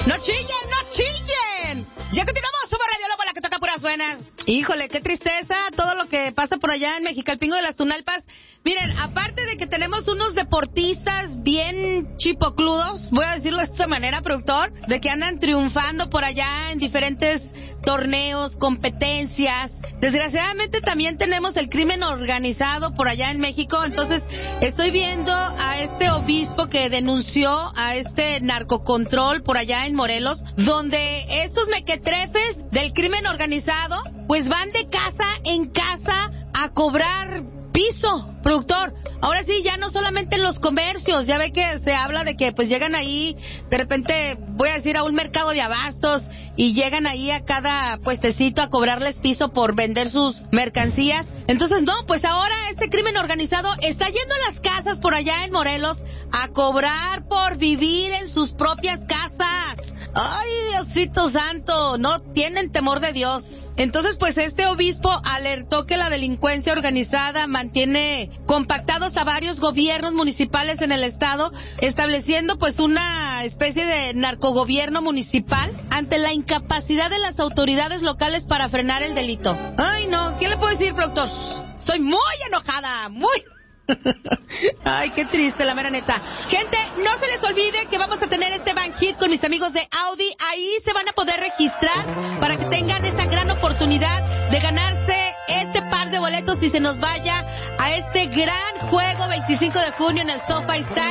¡No chillen, no chillen! Ya continuamos, somos Radio Lobo, la que toca puras buenas. Híjole, qué tristeza todo lo que pasa por allá en Mexicalpingo de las Tunalpas. Miren, aparte de que tenemos unos deportistas bien chipocludos, voy a decirlo de esta manera, productor, de que andan triunfando por allá en diferentes torneos, competencias. Desgraciadamente también tenemos el crimen organizado por allá en México, entonces estoy viendo a este obispo que denunció a este narcocontrol por allá en Morelos, donde estos mequetrefes del crimen organizado pues van de casa en casa a cobrar piso, productor. Ahora sí, ya no solamente en los comercios, ya ve que se habla de que pues llegan ahí, de repente, voy a decir, a un mercado de abastos y llegan ahí a cada puestecito a cobrarles piso por vender sus mercancías. Entonces, no, pues ahora este crimen organizado está yendo a las casas por allá en Morelos a cobrar por vivir en sus propias casas. Ay, Diosito santo, no tienen temor de Dios. Entonces, pues este obispo alertó que la delincuencia organizada mantiene compactados a varios gobiernos municipales en el estado, estableciendo pues una especie de narcogobierno municipal ante la incapacidad de las autoridades locales para frenar el delito. Ay, no, ¿qué le puedo decir, productor? Estoy muy enojada, muy... Ay, qué triste, la mera neta. Gente, no se les olvide que vamos a tener este Van Hit con mis amigos de Audi. Ahí se van a poder registrar para que tengan esa gran oportunidad de ganarse este par de boletos y se nos vaya a este gran juego 25 de junio en el SoFi Stadium.